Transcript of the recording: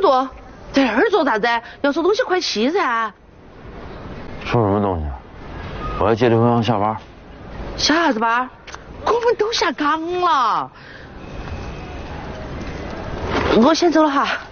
多，在这儿做啥子？要收东西快去噻。 收什么东西？我要接刘洋下班。 下啥子班？我们都下岗了。我先走了哈。